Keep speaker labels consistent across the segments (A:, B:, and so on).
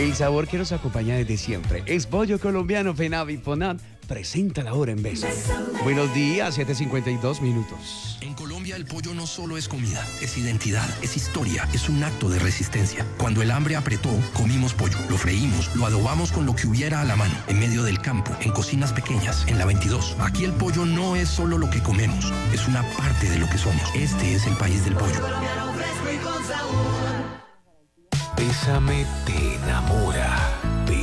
A: El sabor que nos acompaña desde siempre es Pollo Colombiano FENAVI FONAD. Presenta la hora en Bésame. Buenos días, 7:52 minutos.
B: En Colombia el pollo no solo es comida, es identidad, es historia, es un acto de resistencia. Cuando el hambre apretó, comimos pollo, lo freímos, lo adobamos con lo que hubiera a la mano, en medio del campo, en cocinas pequeñas, en la 22. Aquí el pollo no es solo lo que comemos, es una parte de lo que somos. Este es el país del pollo.
C: Bésame te enamora.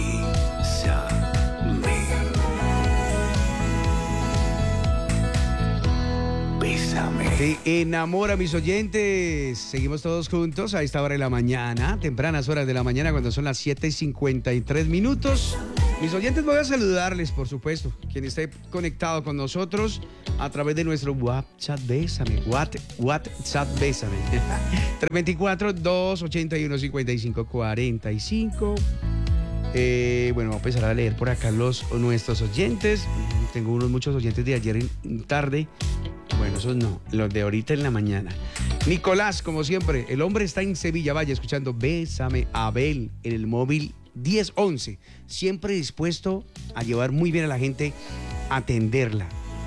C: Bésame.
A: Te enamora, mis oyentes. Seguimos todos juntos a esta hora de la mañana, tempranas horas de la mañana, cuando son las 7:53 minutos. Mis oyentes, voy a saludarles, por supuesto, quien esté conectado con nosotros a través de nuestro WhatsApp Bésame. WhatsApp Bésame. 324-281-5545. Bueno, voy a empezar a leer por acá nuestros oyentes. Tengo muchos oyentes de ayer en tarde. Bueno, esos no, los de ahorita en la mañana. Nicolás, como siempre, el hombre está en Sevilla, vaya escuchando Bésame. Abel, en el móvil 1011, siempre dispuesto a llevar muy bien a la gente, a atenderla.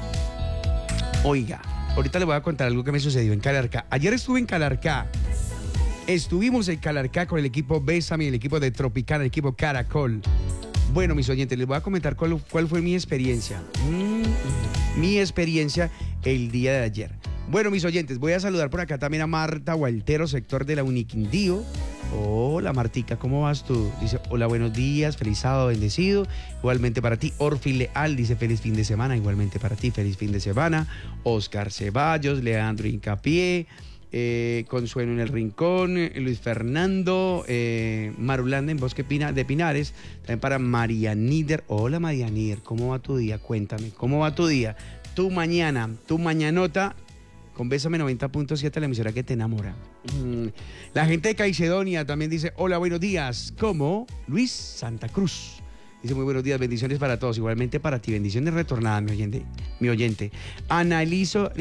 A: Oiga, ahorita le voy a contar algo que me sucedió en Calarcá. Ayer estuve en Calarcá. Estuvimos en Calarcá con el equipo Bésame, el equipo de Tropicana, el equipo Caracol. Bueno, mis oyentes, les voy a comentar cuál fue mi experiencia. Mi experiencia el día de ayer. Bueno, mis oyentes, voy a saludar por acá también a Marta Gualtero, sector de la Uniquindío. Hola, Martica, ¿cómo vas tú? Dice, hola, buenos días, feliz sábado, bendecido. Igualmente para ti. Orfi Leal dice, feliz fin de semana. Igualmente para ti, feliz fin de semana. Oscar Ceballos, Leandro Hincapié. Consuelo en el Rincón, Luis Fernando, Marulanda en Bosque de Pinares, también para María Nider. Hola María Nider, ¿cómo va tu día? Cuéntame, ¿cómo va tu día? Tu mañanota con Bésame 90.7, la emisora que te enamora. La gente de Caicedonia también dice, hola, buenos días. ¿Cómo? Luis Santa Cruz. Dice, muy buenos días, bendiciones para todos. Igualmente para ti, bendiciones retornadas, mi oyente. Ana Elisa,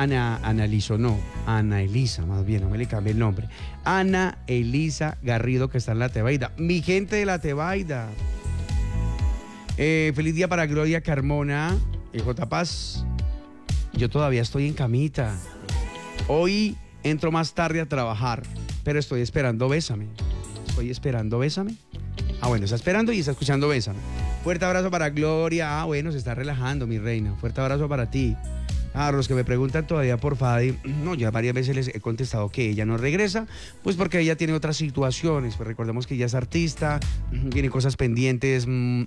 A: más bien, no me le cambie el nombre. Ana Elisa Garrido, que está en la Tebaida. Mi gente de la Tebaida. Feliz día para Gloria Carmona, J. Paz. Yo todavía estoy en camita. Hoy entro más tarde a trabajar, pero estoy esperando Bésame. Ah, bueno, está esperando y está escuchando Bésame. Fuerte abrazo para Gloria. Ah, bueno, se está relajando, mi reina. Fuerte abrazo para ti. A los que me preguntan todavía por Fadi, no, ya varias veces les he contestado que ella no regresa, pues porque ella tiene otras situaciones. Pues recordemos que ella es artista, tiene cosas pendientes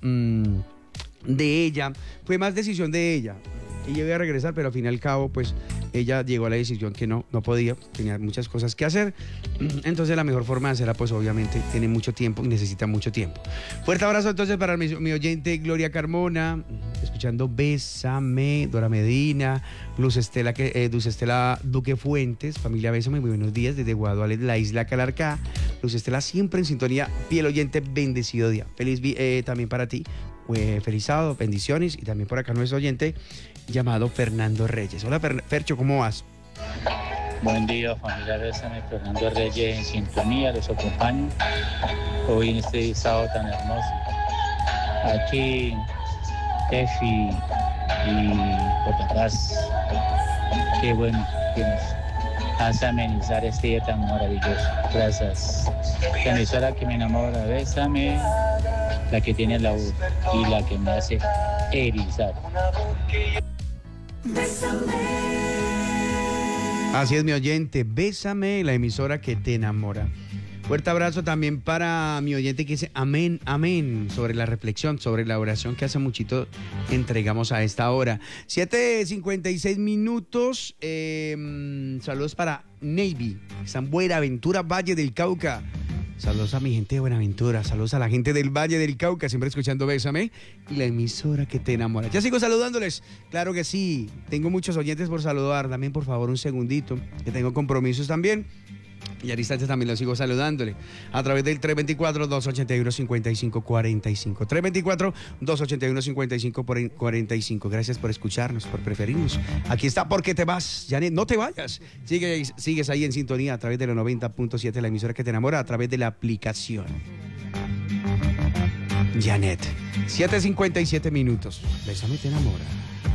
A: de ella. Fue más decisión de ella. Ella iba a regresar, pero al fin y al cabo, pues ella llegó a la decisión que no podía, tenía muchas cosas que hacer. Entonces la mejor forma de hacerla, pues obviamente tiene mucho tiempo y necesita mucho tiempo. Fuerte abrazo entonces para mi oyente Gloria Carmona, escuchando Bésame, Dora Medina, Luz Estela Duque Fuentes, familia Bésame, muy buenos días desde Guaduales, la isla Calarcá. Luz Estela siempre en sintonía, fiel oyente, bendecido día. Feliz también para ti. Feliz sábado, bendiciones. Y también por acá nuestro oyente llamado Fernando Reyes. Hola Fercho, ¿cómo vas?
D: Buen día, familia Bésame, Fernando Reyes en sintonía, los acompaño hoy en este sábado tan hermoso. Aquí Tefi y Potapaz, qué bueno que nos hace amenizar este día tan maravilloso. Gracias. La emisora que me enamora, Bésame, la que tiene la voz y la que me hace erizar.
A: Así es, mi oyente, Bésame, la emisora que te enamora. Fuerte abrazo también para mi oyente que dice amén, amén, sobre la reflexión, sobre la oración que hace muchito entregamos a esta hora. 7:56 minutos. Saludos para Navy, está en Buenaventura, Valle del Cauca. Saludos a mi gente de Buenaventura, saludos a la gente del Valle del Cauca, siempre escuchando Bésame y la emisora que te enamora. Ya sigo saludándoles, claro que sí, tengo muchos oyentes por saludar, también por favor un segundito, que tengo compromisos también. Y al instante también lo sigo saludándole a través del 324-281-5545. 324-281-5545. Gracias por escucharnos, por preferirnos. Aquí está Porque Te Vas. Janet, no te vayas. Sigues ahí en sintonía a través de la 90.7, la emisora que te enamora, a través de la aplicación. Janet. 7:57 minutos. Bésame te enamora.